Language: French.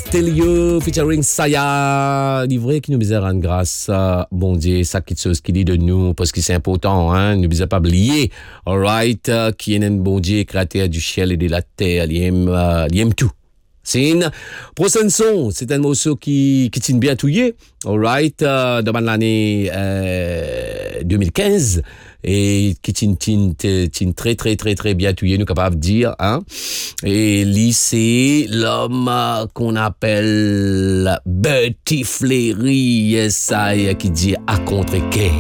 Stelio featuring Saya, livré qui nous besoin rendre grâce, bon Dieu, ça quelque chose qui dit de nous, parce que c'est important, hein, nous besoin pas oublier, alright, qui est un bon Dieu, créateur du ciel et de la terre, il aime tout. C'est une prochaine son, c'est un morceau qui tient bien touillé, alright, dans l'année 2015 et qui tient très très très très bien touillé, nous capables de dire, hein. Et lui c'est l'homme qu'on appelle Bertie Fleury, ça qui dit à contre-cœur.